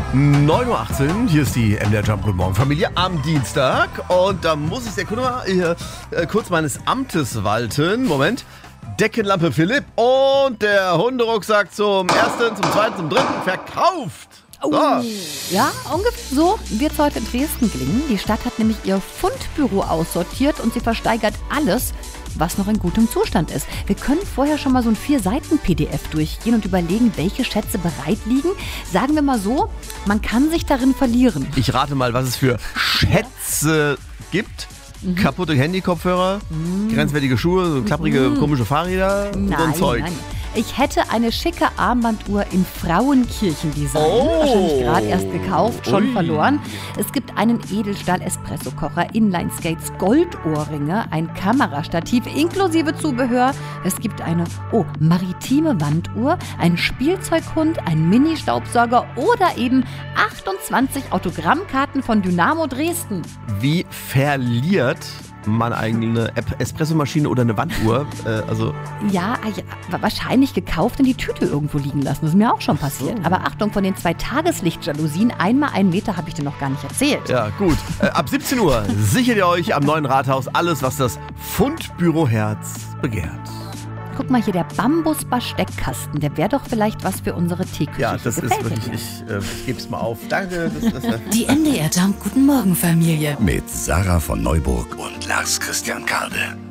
9:18 Uhr, hier ist die MDR Jump. Guten Morgen, Familie, am Dienstag. Und da muss ich der Kunde mal hier kurz meines Amtes walten. Moment. Deckenlampe Philipp und der Hunderucksack zum ersten, zum zweiten, zum dritten verkauft. So. Ja, ungefähr so wird es heute in Dresden klingen. Die Stadt hat nämlich ihr Fundbüro aussortiert und sie versteigert alles, was noch in gutem Zustand ist. Wir können vorher schon mal so ein 4-Seiten-PDF durchgehen und überlegen, welche Schätze bereit liegen. Sagen wir mal so, man kann sich darin verlieren. Ich rate mal, was es für Schätze gibt. Kaputte Handy-Kopfhörer, grenzwertige Schuhe, so klapprige, komische Fahrräder und so ein Zeug. Nein. Ich hätte eine schicke Armbanduhr im Frauenkirchendesign. Wahrscheinlich gerade erst gekauft, schon verloren. Es gibt einen Edelstahl-Espresso-Kocher, Inline-Skates, Goldohrringe, ein Kamerastativ inklusive Zubehör. Es gibt eine maritime Wanduhr, einen Spielzeughund, einen Mini-Staubsauger oder eben 28 Autogrammkarten von Dynamo Dresden. Wie verliert man eine Espressomaschine oder eine Wanduhr? Ja, wahrscheinlich gekauft in die Tüte irgendwo liegen lassen. Das ist mir auch schon passiert. Aber Achtung, von den 2 Tageslichtjalousien, einmal 1 Meter, habe ich dir noch gar nicht erzählt. Ja, gut. Ab 17 Uhr sichert ihr euch am neuen Rathaus alles, was das Fundbüro Herz begehrt. Guck mal hier, der Bambus-Besteckkasten, der wäre doch vielleicht was für unsere Teeküche. Ja, das ist wirklich, ich gebe es mal auf. Danke. Die MDR Jump. Guten Morgen, Familie. Mit Sarah von Neuburg und Lars Christian Karde.